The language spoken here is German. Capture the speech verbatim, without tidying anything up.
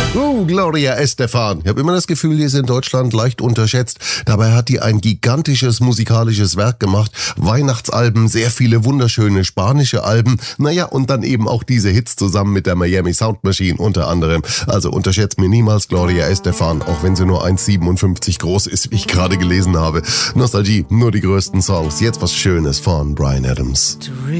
Oh, Gloria Estefan. Ich habe immer das Gefühl, die ist in Deutschland leicht unterschätzt. Dabei hat die ein gigantisches musikalisches Werk gemacht. Weihnachtsalben, sehr viele wunderschöne spanische Alben. Naja, und dann eben auch diese Hits zusammen mit der Miami Sound Machine unter anderem. Also unterschätzt mir niemals Gloria Estefan, auch wenn sie nur eins Komma siebenundfünfzig groß ist, wie ich gerade gelesen habe. Nostalgie, nur die größten Songs. Jetzt was Schönes von Bryan Adams.